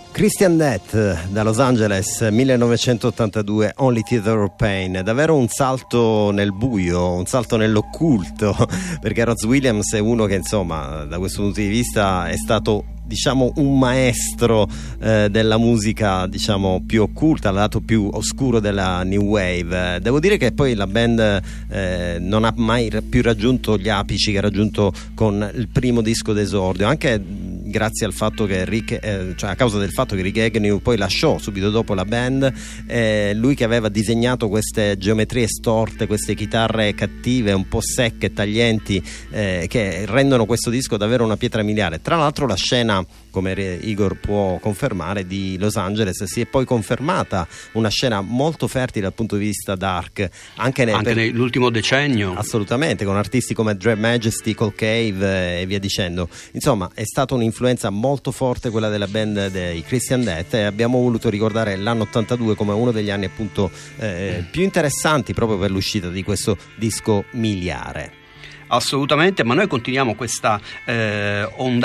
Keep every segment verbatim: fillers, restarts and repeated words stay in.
Christian Death da Los Angeles, millenovecentottantadue, Only Theater of Pain. Davvero un salto nel buio, un salto nell'occulto, perché Roz Williams è uno che, insomma, da questo punto di vista è stato, diciamo, un maestro eh, della musica, diciamo, più occulta, al lato più oscuro della New Wave. Devo dire che poi la band eh, non ha mai più raggiunto gli apici che ha raggiunto con il primo disco d'esordio, anche grazie al fatto che Rick, eh, cioè a causa del fatto che Rick Agnew poi lasciò subito dopo la band, eh, lui che aveva disegnato queste geometrie storte, queste chitarre cattive, un po' secche e taglienti, eh, che rendono questo disco davvero una pietra miliare. Tra l'altro la scena, come Igor può confermare, di Los Angeles si è poi confermata una scena molto fertile dal punto di vista dark, anche, nel, anche per... nell'ultimo decennio. Assolutamente, con artisti come Dread Majesty, Cold Cave e via dicendo. Insomma, è stata un'influenza molto forte quella della band dei Christian Death, e abbiamo voluto ricordare l'anno ottantadue come uno degli anni appunto eh, più interessanti proprio per l'uscita di questo disco miliare. Assolutamente, ma noi continuiamo questa eh,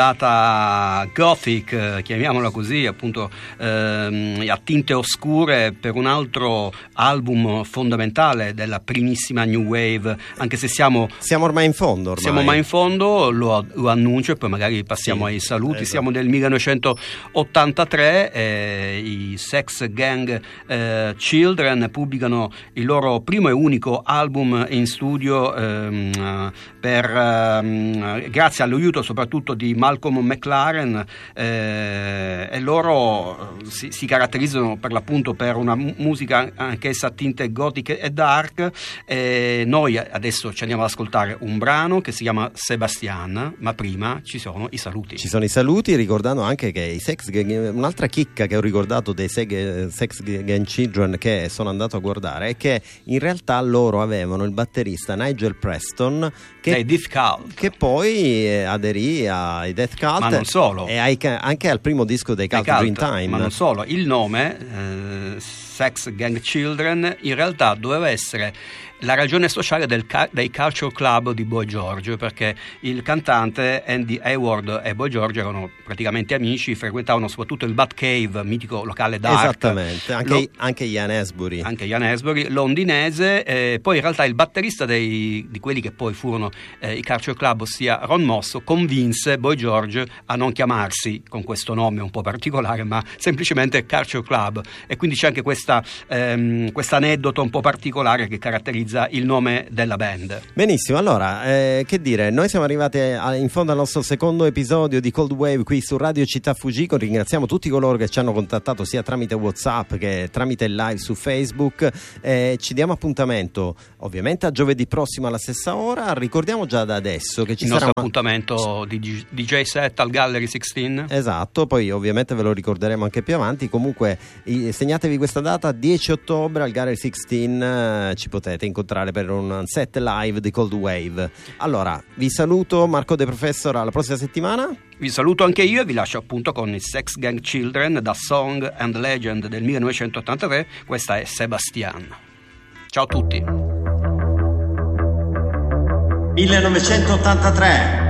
ondata gothic, eh, chiamiamola così, appunto eh, a tinte oscure, per un altro album fondamentale della primissima New Wave, anche se siamo siamo ormai in fondo ormai. siamo ormai in fondo, lo, lo annuncio e poi magari passiamo sì, ai saluti. Esatto. Siamo nel millenovecentottantatré, eh, i Sex Gang eh, Children pubblicano il loro primo e unico album in studio, ehm, per, ehm, grazie all'aiuto soprattutto di Malcolm McLaren, eh, e loro si, si caratterizzano per l'appunto per una mu- musica anch'essa a tinte gotiche e dark. E noi adesso ci andiamo ad ascoltare un brano che si chiama Sebastian, ma prima ci sono i saluti. Ci sono i saluti, ricordando anche che i Sex Gang, un'altra chicca che ho ricordato dei Sex Gang Children che sono andato a guardare, è che in realtà loro avevano il batterista Nigel Preston che, Death Cult, che poi eh, aderì ai Death Cult, ma non solo, e ai, anche al primo disco dei Cult, Cult Dreamtime. Ma non solo, il nome eh, Sex Gang Children in realtà doveva essere la ragione sociale del, dei Culture Club di Boy George, perché il cantante Andy Hayward e Boy George erano praticamente amici, frequentavano soprattutto il Bat Cave, mitico locale dark. Esattamente, anche, Lo, anche Ian Astbury. Anche Ian Astbury, londinese. Eh, poi in realtà il batterista dei, di quelli che poi furono eh, i Culture Club, ossia Ron Moss, convinse Boy George a non chiamarsi con questo nome un po' particolare, ma semplicemente Culture Club. E quindi c'è anche questa ehm, questo aneddoto un po' particolare che caratterizza il nome della band. Benissimo, allora eh, che dire, noi siamo arrivati a, in fondo al nostro secondo episodio di Cold Wave qui su Radio Città Fujiko. Ringraziamo tutti coloro che ci hanno contattato sia tramite WhatsApp che tramite il live su Facebook. Eh, ci diamo appuntamento ovviamente a giovedì prossimo alla stessa ora. Ricordiamo già da adesso che ci il sarà nostro una... appuntamento di D J set al Gallery sedici. Esatto, poi ovviamente ve lo ricorderemo anche più avanti. Comunque segnatevi questa data, dieci ottobre al Gallery sedici, eh, ci potete incontrare per un set live di Cold Wave. Allora vi saluto, Marco De Professor, alla prossima settimana. Vi saluto anche io e vi lascio appunto con i Sex Gang Children da Song and Legend del millenovecentottantatré. Questa è Sebastian. Ciao a tutti. millenovecentottantatré